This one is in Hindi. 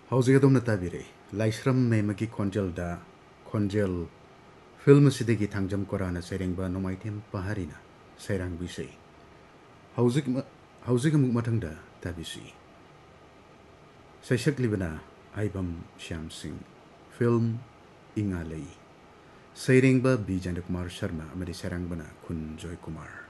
हौजिक अदुमना ताबिरे लाइस्रम मेमगी खनजेलदा खनजेल फिल्म सिदगी थांजम कोराना सेरेंबा नोमाइथेम पहारिना सेरांग बिसै हौजिक मुक मथंगदा ताबिसी सैसकलिबना आइबम श्याम सिंह फिल्म इंगा लई सेरेंबा बी जयकुमार शर्मा अमरी सेरांगबना खुन जय कुमार